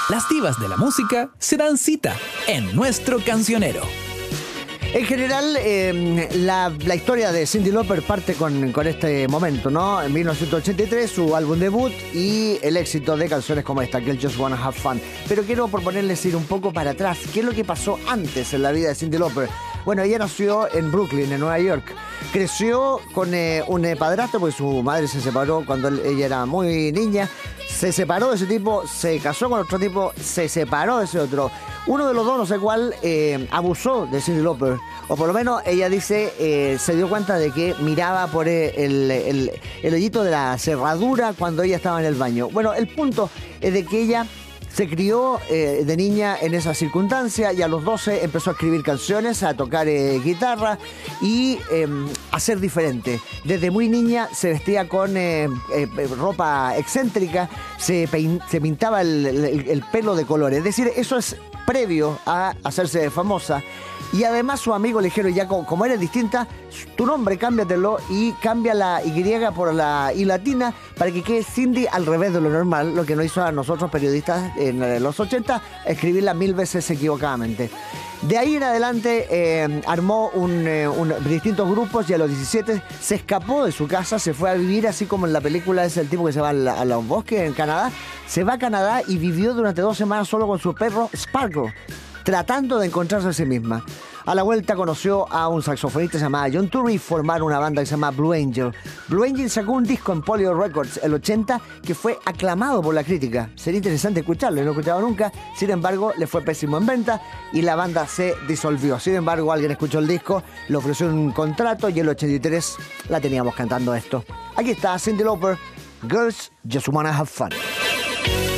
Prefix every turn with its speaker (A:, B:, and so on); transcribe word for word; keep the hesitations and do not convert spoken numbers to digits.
A: Las divas de la música se dan cita en nuestro cancionero.
B: En general, eh, la, la historia de Cyndi Lauper parte con, con este momento, ¿no? En mil novecientos ochenta y tres, su álbum debut y el éxito de canciones como esta, Girl Just Wanna Have Fun. Pero quiero proponerles ir un poco para atrás. ¿Qué es lo que pasó antes en la vida de Cyndi Lauper? Bueno, ella nació en Brooklyn, en Nueva York. Creció con eh, un eh, padrastro, porque su madre se separó cuando él, ella era muy niña. Se separó de ese tipo, se casó con otro tipo, se separó de ese otro. Uno de los dos, no sé cuál, eh, abusó de Cyndi Lauper. O por lo menos ella dice, eh, se dio cuenta de que miraba por el, el, el hoyito de la cerradura cuando ella estaba en el baño. Bueno, el punto es de que ella se crió eh, de niña en esa circunstancia y a los doce empezó a escribir canciones, a tocar eh, guitarra y eh, a ser diferente. Desde muy niña se vestía con eh, eh, ropa excéntrica, se, pein, se pintaba el, el, el pelo de colores. Es decir, eso es previo a hacerse famosa. Y además sus amigos le dijeron, ya como, como eres distinta, tu nombre cámbiatelo y cambia la Y por la I latina para que quede Cyndi al revés de lo normal, lo que nos hizo a nosotros periodistas en los ochenta, escribirla mil veces equivocadamente. De ahí en adelante eh, armó un, eh, un, distintos grupos y a los diecisiete se escapó de su casa, se fue a vivir así como en la película es el tipo que se va a, la, a los bosques en Canadá. Se va a Canadá y vivió durante dos semanas solo con su perro Sparkle, tratando de encontrarse a sí misma. A la vuelta conoció a un saxofonista llamado John Turry y formaron una banda que se llama Blue Angel. Blue Angel sacó un disco en Polydor Records el ochenta que fue aclamado por la crítica. Sería interesante escucharlo, no lo he escuchado nunca. Sin embargo, le fue pésimo en venta y la banda se disolvió. Sin embargo, alguien escuchó el disco, le ofreció un contrato y en el ochenta y tres la teníamos cantando esto. Aquí está Cyndi Lauper, Girls Just Wanna Have Fun.